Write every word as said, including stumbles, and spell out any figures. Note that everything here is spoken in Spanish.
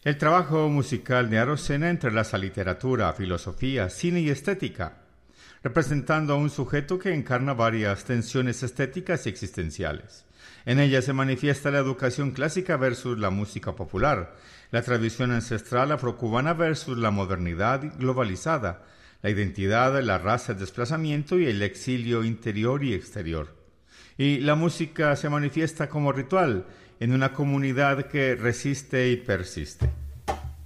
El trabajo musical de Arocena entrelaza literatura, filosofía, cine y estética, representando a un sujeto que encarna varias tensiones estéticas y existenciales. En ella se manifiesta la educación clásica versus la música popular, la tradición ancestral afrocubana versus la modernidad globalizada, la identidad, la raza, el desplazamiento y el exilio interior y exterior. Y la música se manifiesta como ritual en una comunidad que resiste y persiste.